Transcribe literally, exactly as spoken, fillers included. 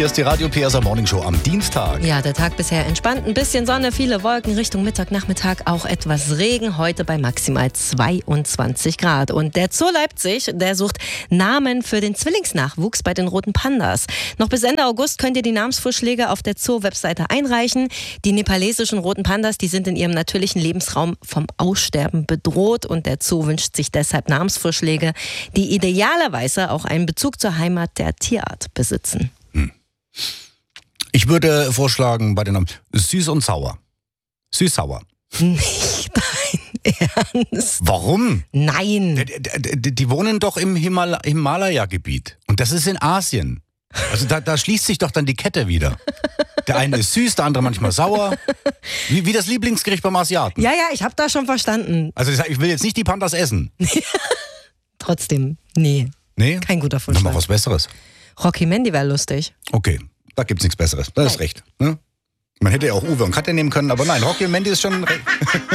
Hier ist die Radio P S A Morning Show am Dienstag. Ja, der Tag bisher entspannt. Ein bisschen Sonne, viele Wolken, Richtung Mittag, Nachmittag auch etwas Regen. Heute bei maximal zweiundzwanzig Grad. Und der Zoo Leipzig, der sucht Namen für den Zwillingsnachwuchs bei den roten Pandas. Noch bis Ende August könnt ihr die Namensvorschläge auf der Zoo-Webseite einreichen. Die nepalesischen roten Pandas, die sind in ihrem natürlichen Lebensraum vom Aussterben bedroht. Und der Zoo wünscht sich deshalb Namensvorschläge, die idealerweise auch einen Bezug zur Heimat der Tierart besitzen. Hm. Ich würde vorschlagen bei den Namen süß und sauer. Süß-sauer. Nicht dein Ernst? Warum? Nein. Die, die, die wohnen doch im Himal- Himalaya-Gebiet. Und das ist in Asien. Also da, da schließt sich doch dann die Kette wieder. Der eine ist süß, der andere manchmal sauer. Wie, wie das Lieblingsgericht beim Asiaten. Ja, ja, ich habe das schon verstanden. Also ich will jetzt nicht die Pandas essen. Trotzdem, nee. Nee? Kein guter Mach Vorschlag. mal was Besseres. Rocky Mandy wäre lustig. Okay, da gibt's nichts Besseres. Das ist recht. Ne? Man hätte ja auch Uwe und Katja nehmen können, aber nein, Rocky und Mandy ist schon recht.